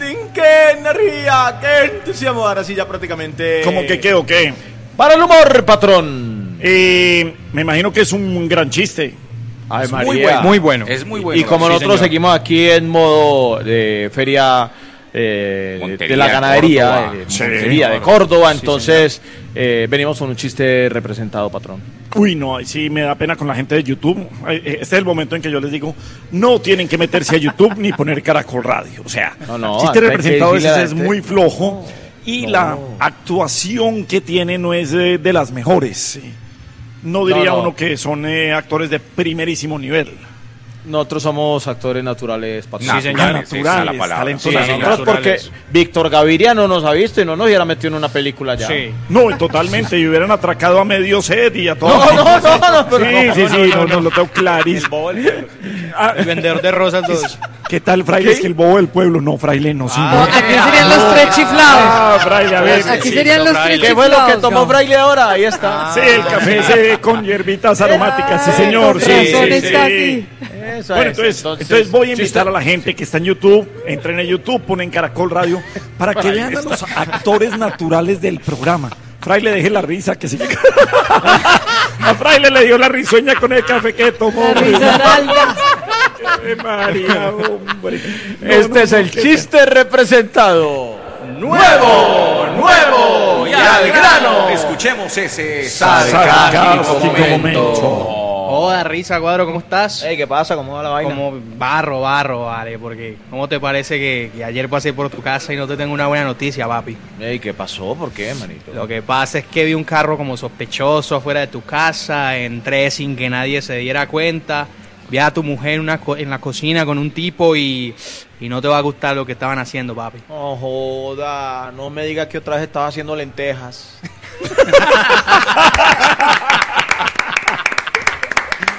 rating, qué energía, qué entusiasmo. Ahora sí ya prácticamente... ¿Cómo que qué o qué? Para el humor, patrón. Me imagino que es un gran chiste. Ay, María. Muy bueno. Muy bueno. Es muy bueno. Y como Sí, nosotros señor. seguimos aquí en modo de feria de Montería, la ganadería, Córdoba. Sí, Montería de Córdoba. Córdoba, Sí, entonces venimos con un chiste representado, patrón. Uy, no, sí me da pena con la gente de YouTube. Este es el momento en que yo les digo, no tienen que meterse a YouTube ni poner Caracol Radio. O sea, No, el chiste hay que representado a decirle a veces la es gente- muy flojo y No. la actuación que tiene no es de las mejores. No diría No. uno que son actores de primerísimo nivel. Nosotros somos actores naturales, patrón. Sí, señor. Naturales, Esa es la palabra. talentosos. Sí, Nosotros porque naturales. Víctor Gaviria no nos ha visto y no nos hubiera metido en una película ya. Sí. No, totalmente, y hubieran atracado a medio set y a todo. No, pero Sí, no, lo tengo clarísimo. Ah, El vendedor de rosas 2. ¿Qué tal, fraile? Es que el bobo del pueblo, no, fraile, no, sí, no. Aquí serían los tres chiflados. Ah, fraile, a ver. Aquí Sí, serían los tres ¿Qué fue lo que chiflados. tomó Gabo. Fraile ahora? Ahí está. Sí, el café ese con hierbitas aromáticas, sí, señor. Con Sí, razón sí, está sí. así. Eso Bueno, es. entonces voy a invitar a la gente que está en YouTube, entren en YouTube, ponen Caracol Radio, para que vean a los actores naturales del programa. Fraile, deje la risa, que sí. A Fraile le dio la risueña con el café que tomó. La risaralda. María, hombre. No, Este no, es no, el qué chiste representado. Nuevo Y al grano. Escuchemos ese sarcástico momento. Hola, risa, Cuadro, ¿cómo estás? Ey, ¿qué pasa? ¿Cómo va la vaina? Como barro, vale, porque ¿cómo te parece que ayer pasé por tu casa y no te tengo una buena noticia, papi? Ey, ¿qué pasó? ¿Por qué, manito? Lo que pasa es que vi un carro como sospechoso afuera de tu casa, entré sin que nadie se diera cuenta, vi a tu mujer en la cocina con un tipo y no te va a gustar lo que estaban haciendo, papi. No joda, no me digas que otra vez estaba haciendo lentejas.